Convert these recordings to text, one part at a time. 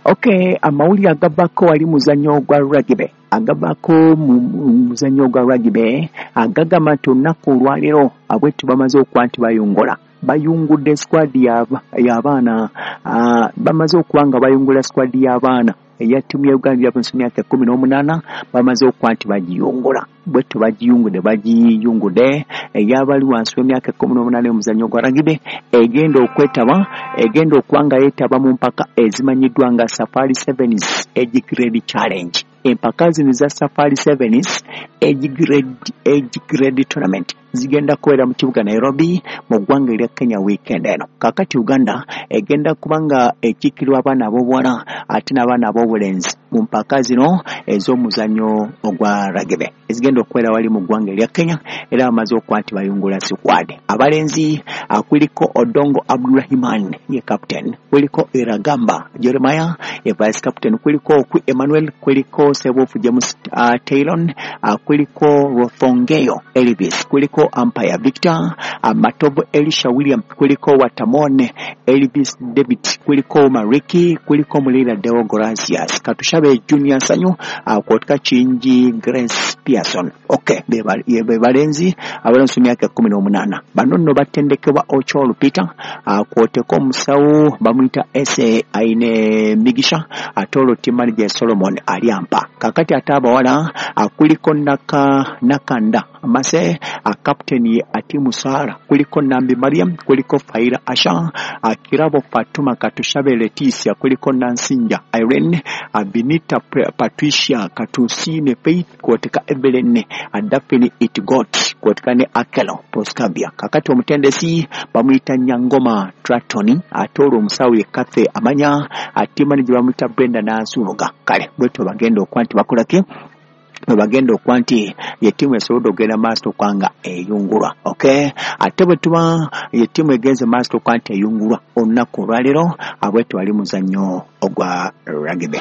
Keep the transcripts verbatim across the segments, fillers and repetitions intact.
Okay, amawulire agabako wali muzannyo gwa rugby. Agabako muzannyo gwa rugby agagamba nti olunaku olwaleero abwetu bamaze okuba nti bayungola. Bayungudde squad y'abaana uh, bamaze okuba nga bayungula squad y'abaana eya ttiimu ya Uganda y'abantu emyaka ekkumi n'omunaana bamaze okuba nti bagiyungola. Bwetu bagiyungudde bagiyungudde ey'abali wansi w'emyaka ekkumi n'omunaana omuzannyo gwa rugby egenda okwetaba egenda okuba nga yeetaba mu mpaka ezimanyiddwa nga Safari Sevens Age Grade Challenge. Empaka zino za Safari Sevens Age Grade Age Grade Tournament zigenda kubeera mu kibuga Nairobi mu ggwanga erya Kenya weekend eno. Kakati Uganda egenda kubanga ekiikirwa abaana ab'obuwala ate n'abaana ab'obulenzi mu mpaka zino ez'omuzannyo ogwa rugby ezigenda okubeera wali mu ggwanga erya Kenya era bamaze okuba nti bayungula squad. Abalenzi kuliko Odongo Abdulrahman ye captain, kuliko Iragamba Jeremiah ye vice captain, kuliko Emmanuel, kuliko Sebofu James uh, Taylon, uh, kuliko Rothongeyo Elvis, kuliko Umpire Victor, uh, Matobo Elisha William, kuliko Watamone Elvis David, kuliko Mariki, kuliko Mulira Deo Gracias, Katushabe Junior Sanyo, uh, kuotka Chinji Grace Pearson. Okay, bebalenzi abalenzi myaka kumi n'omunaana. Bano nno batendekebwa Ocholo Peter, uh, kuoteko musawo bamuyita ese aine Migisha, atolo Timani Solomon Aliampa. Kakati atabawala kuliko naka nakanda Mase a captain ye atimu Sara, kuliko Nambi Mariam, kuliko Faira Asha, a Kirabo Fatuma Katushabe Leticia, kuliko Nansinja Irene, a Benita Patricia Katusine Faith, kuoteka Evelyn, a Daphne It Got, kuotekane Akelo Poskabia. Kakati omutendesi bamuita Nyangoma Tratoni, atoro musawi Kathe Amanya, atimani bamuita Brenda Nansunuga. Kale bwetu bagenda okwanti bakolake bagenda okwanti ye timu esobola ogenda maaso kwanga eyungulwa. Okay, ate bwe tuba ye timu egenze maaso kwanti eyungulwa olunaku olwaleero abwetu wali muzannyo ogwa rugby.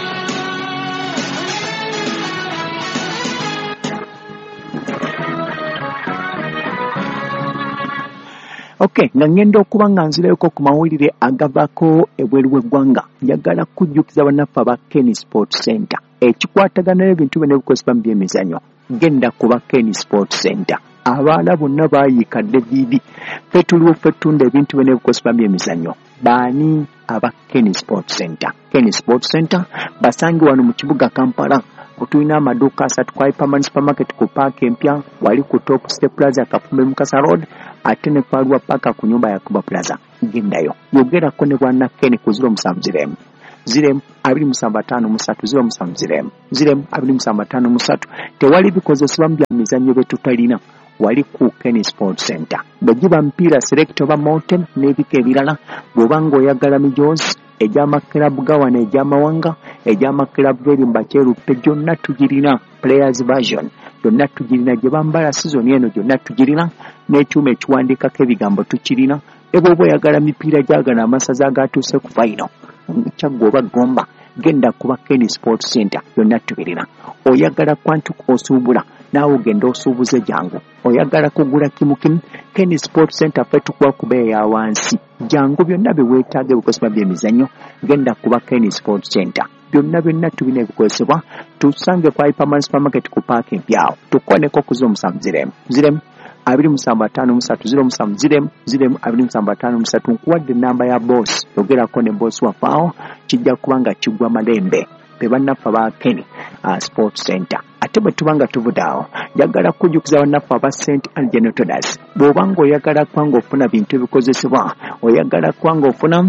Okay, nga ngenda okuba nga nzireko ku mawulire agavako ebweru w'eggwanga njagala kujjukiza bannaffe aba Ken Sports Center ekikwatagana n'ebintu bino ebikozesebwa mu by'emizannyo. Genda kuba Ken Sports Center abaana bonna baayikadde bibi ffe tuliwo ffe tunda ebintu bino ebikozesebwa mu by'emizannyo. Baani aba Ken Sports Center? Ken Sports Center basange wano mu kibuga Kampala. Tulina amaduuka asatu kwa Hyperman Supermarket ku park empya wali ku Top Step Plaza Kafumbe Mukasa Road ate ne Palwa paka ku nyumba ya Kuba Plaza. Gendayo yogera ko ne bwana Ken ku ziro musanvu ziremu ziremu abiri musanvu ataano musatu ziro musanvu ziremu ziremu abiri musanvu ataano musatu. Tewali bikozesebwa mu by'emizannyo bye tutalina wali ku Ken Sports Center. Bwegiba mpiira select oba mountain n'ebika ebirala bw'obanga oyagala mijozi ejama club gawana ejama wanga ejama club veri mbacheru gyonna tugirina players version gyonna tugirina gye bambala season eno gyonna tugirina n'ekyuma ekiwandikako ebigambo tukirina. Ebo bwe oyagala mipiira gyagana amasaza agatuuse ku final kyaggoba gomba genda kuba Ken Sports Center gyonna tubirina. Oyagala kwantu osuubula naawe ogenda osuubuze jangu. Oyagala kugula kimukimu Ken Sports Center ffe tukuba ku bbeeyi ya wansi jangu. Byonna bye weetaaga ebikozesebwa by'emizannyo genda kuba Ken Sports Center. Byonna byonna tubina ebikozesebwa tusange kwa Hyperman Supermarket ku park empyawo tukoneko ku ziro musanvu ziremu ziremu abiri musanvu ataano musatu ziro musanvu ziremu ziremu abiri musanvu ataano musatu. Nkuwadde ennamba ya boss yogerako ne boss wafaawo kijja kuba nga kiggwa malembe be bannaffe aba Ken uh, Sports Center. Ate bwe tubanga tubudaawo njagala kujjukiza bannaffe aba Saint Anne Genetodas bw'obanga oyagala kwanga ofuna bintu ebikozesebwa oyagala kwanga ofuna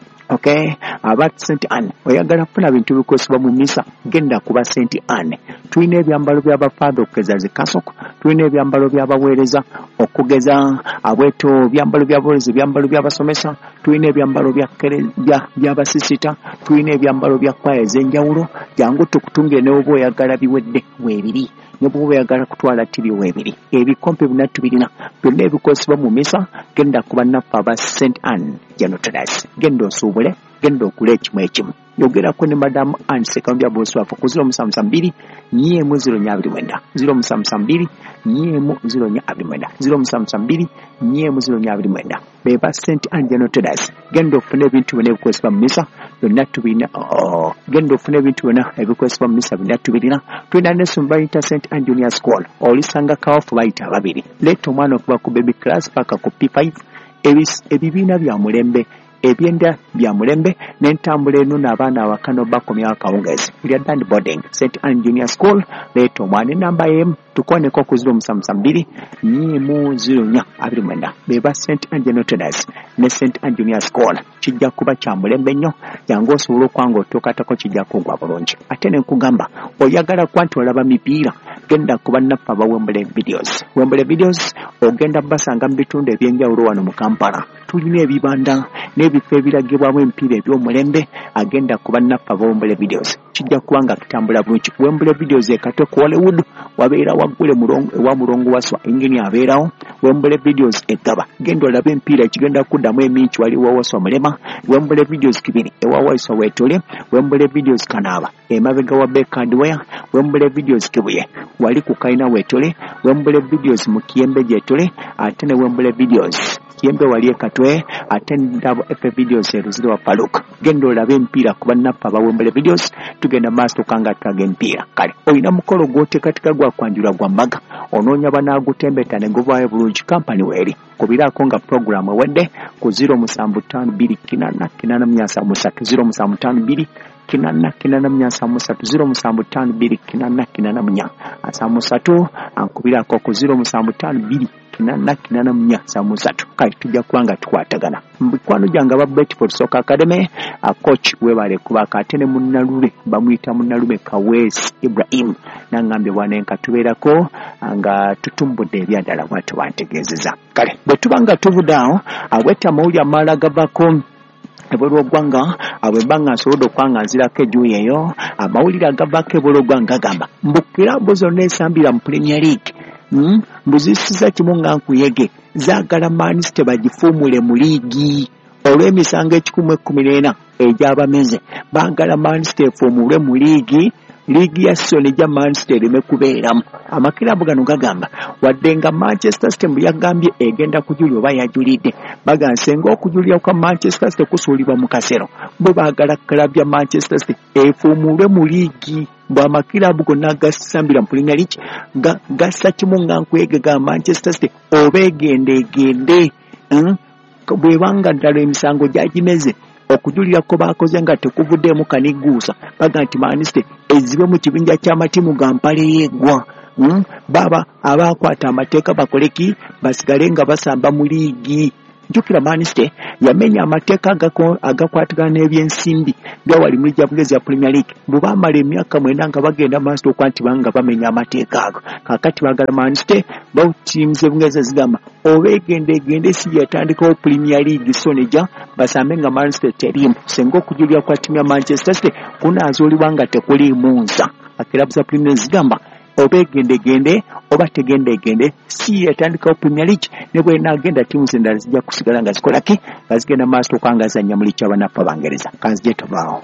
okay aba Saint Anne oyagala kufuna bintu bikozesebwa mu misa genda kuba Saint Anne. Tulina ebyambalo by'abafaada okugeza zikasoko, tulina ebyambalo by'abaweereza okugeza abweto byambalo by'abaweereza byambalo by'abasomesa, tulina ebyambalo by'abasisita, tulina ebyambalo bya kwaya ez'enjawulo. Jangu tukutungire ne bw'oba oyagala biwedde weebiri ne bw'oba oyagala kutwala tiri weebiri. Ebikompe bina tubirina byonna ebikozesebwa mu misa genda kuba nnaffe aba Saint Anne Genetodas. Genda osuubule genda okula ekimu ekimu. Yogerako ne Madamu Anne Sekambya Boswafu ku ziro musanvu mbiri nnyemu ziro nnya abiri mwenda ziro musanvu mbiri nnyemu ziro nnya abiri mwenda ziro musanvu mbiri nnyemu ziro nnya abiri mwenda. Beba Saint Anne Genetodas genda ofune ebintu bino ebikozesebwa mu misa byonna tubirina oh, genda ofuna ebintu byonna ebikozesebwa mu misa byonna tubirina. Tulina Nelson bayita Saint Anthony School olisanga kawafu bayita ababiri. Leeta omwana okuva ku baby class paka ku P five. Ebibiina bya mulembe ebyenda bya mulembe n'entambula eno n'abaana abakano bakomya akawungeezi bya Dand Boarding Saint Anne Junior School. Leeta omwana enamba yemu tukoneko ku ziro musanvu musanvu bbiri nyimu ziro nnya abiri mwenda beba Saint Anne General Traders ne Saint Anne Junior School. Kijja kuba kya mulembe nnyo yangu osobola okwanga otuukatako kijja kugwa bulungi. Ate ne nkugamba oyagala kuba nti olaba mipiira genda ku bannaffe aba Wembley Videos. Wembley Videos ogenda basanga mu bitundu ebyenjawulo wano mu Kampala. Tulina ebibanda n'ebifo ebiragibwamu emipiira eby'omulembe agenda ku bannaffe aba Wembley Videos. Kijja kuba nga kitambula bulungi. Wembley Videos ekate ku Hollywood wabeera waggule ewa mulongo waswa engini abeerawo. Wembley Videos egaba genda olabe empiira ekigenda kuddamu eminki waliwo waswa mulema. Wembley Videos kibiri ewa waiswa weetole. Wembley Videos kanaaba emabega wa Bekadware. Wembley Videos kibuye wali ku Kaina weetole. Wembley Videos mu Kiyembe gyetole. Ate ne Wembley Videos Kiyembe wali ekatwe. Ate ndabo F Videos eruzire wa Paluk. Genda olabe empiira ku bannaffe aba Wembley Videos. Tugenda maaso kanga twaga empiira. Kale olina mukolo gw'oteekateeka gwa kwanjula gwa mbaga onoonya banaagutembeeta ne guvaayo bulungi kampani weeri. Kubiraako nga program ewedde ku ziro musanvu ttaano bbiri kinana kinana mu nsanvu musatu ziro musanvu ttaano bbiri kinana kinana mu nsanvu musatu ziro musanvu ttaano bbiri kinana kinana mu nsanvu musatu ankubiraako ku ziro musanvu ttaano bbiri kinana kinana mu nsanvu musatu. Kale tujja kuba nga tukwatagana mu mikwano gyange aba Betford Soccer Academy. A coach webale kubaka ate ne munnalube bamuyita munnalube Kaweesi Ibrahim nangambye bwanenka tubeerako nga tutumbudde ebyaddala bwatu bantegeezeza. Kale bwe tuba nga tuvudaawo awetta amawulire amala gavako ebweru ogwanga abwembanga nsobodde okwanga nzirako ejuuyi eyo amawulire agavako ebweru ogwanga agamba mbu kirabo zonna esambira mu Premier League mm? mbuzisiza kimu nga nkuyege zaagala Man City bagifuumule mu liigi olw'emisango ekikumi ekkumi n'ena egy'abameze baagala Man City efuumulwe mu liigi liigi ya soni ja Man City ereme kubeeramu. Amakirabu gano gagamba wadde nga Manchester City mbu yagambye egenda kujulya oba yajulidde baga nsenga okujulya kwa Manchester City kusuulibwa mu kasero bo baagala klabu ya Manchester City efuumulwe mu liigi. Bw'amakirabu gonna gasambira mu Premier League ga, gassa kimu nga nkwege ga Manchester City oba egende egende mm? Bwebanga ddala emisango gyagimeze okujulira ko baakoze nga tekuvuddemu kaniguusa baga nti Man City ezibe mu kibinja ky'amatimu ga mpale yeegwa. mm? Baba abaakwata amateeka bakoleki basigale nga basamba mu liigi. Njukira Man City yamenya amateeka agakwatagana n'ebyensimbi nga wali muri jabugezi ya Premier League bwe baamala emyaka mwenda nga bagenda maaso okwanti banga bamenya amateeka ago. Kakati baagala Man City both teams ebungeza zigamba oba egende egende si yatandikawo Premier League soneja basambe nga Man City terimu senga okujulira kwa timu ya Manchester City kunaazoolibwa nga tekuliimu nsa. Akirabu za Premier zigamba oba egende gende oba tegende gende si yatandikawo Premier League ne bwe naagenda timu zendala zijja kusigala nga zikola ki nga zigenda maaso okwangazanya muli ky'abannaffe Abangereza. Kanzije tubaawo.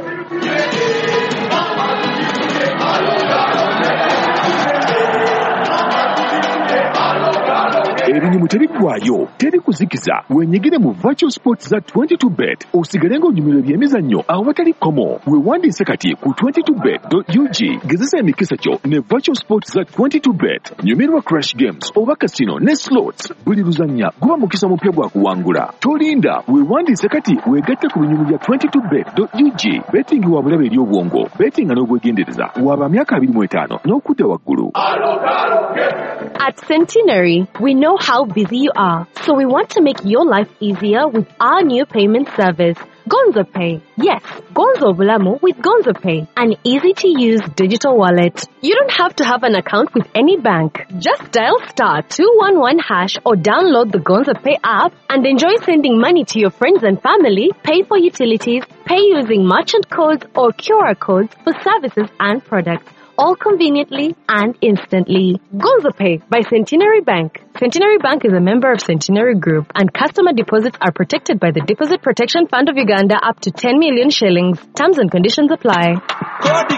Ebinyumu tebiggwayo teri kuzikiza wenyigire mu virtual sports za twenty-two bet osigale ng'onyumirwa ebyemizannyo awo batali komo. Weewandiise kati ku twenty-two bet dot u g gezesa emikisa kyo ne virtual sports za twenty-two bet. Nyumirwa crash games oba casino ne slots buli luzannya guba mukisa mupya gwa kuwangula. Tolinda weewandiise kati weegatte ku binyumu bya twenty-two bet dot u g. Betting wa bulabe eri obwongo betting n'obwegendereza waba myaka abiri mu etaano n'okudda waggulu. At Centenary, we know how busy you are, so we want to make your life easier with our new payment service, Gonzo Pay. Yes, Gonzo Bulamu with Gonzo Pay, an easy-to-use digital wallet. You don't have to have an account with any bank. Just dial star two one one hash or download the Gonzo Pay app and enjoy sending money to your friends and family, pay for utilities, pay using merchant codes or Q R codes for services and products, all conveniently and instantly. Gonzo Pay by Centenary Bank. Centenary Bank is a member of Centenary Group, and customer deposits are protected by the Deposit Protection Fund of Uganda up to ten million shillings. Terms and conditions apply.